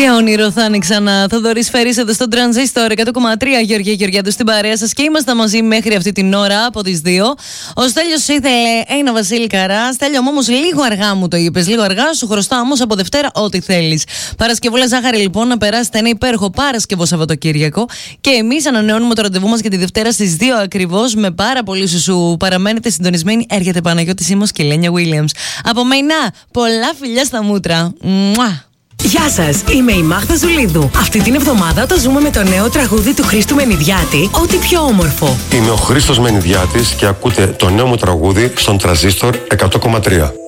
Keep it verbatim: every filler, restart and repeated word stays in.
Και όνειρο θα είναι ξανά. Θοδωρής Φέρης εδώ στο Τρανζίστορ εκατό κόμμα τρία. Γεωργία Γεωργιάδου στην παρέα σας και ήμασταν μαζί μέχρι αυτή την ώρα από τις δύο. Ο Στέλιος ήθελε ένα Βασίλη Καρά. Στέλιο μου όμως λίγο αργά μου το είπες. Λίγο αργά, σου χρωστάω όμως από Δευτέρα ό,τι θέλεις. Παρασκευούλα ζάχαρη λοιπόν, να περάσετε ένα υπέροχο Παρασκευό Σαββατοκύριακο. Και εμείς ανανεώνουμε το ραντεβού μας για τη Δευτέρα στις δύο ακριβώς. Με πάρα πολύ σου, σου παραμένετε συντονισμένοι. Έρχεται Παναγιώτη Σίμος και Λένια Williams. Από μεϊνά, πολλά φιλιά στα μούτρα. Μουά. Γεια σας, είμαι η Μάγδα Ζουλίδου. Αυτή την εβδομάδα το ζούμε με το νέο τραγούδι του Χρήστου Μενιδιάτη, Ό,τι πιο όμορφο. Είμαι ο Χρήστος Μενιδιάτης και ακούτε το νέο μου τραγούδι στον Τρανζίστορ εκατό κόμμα τρία.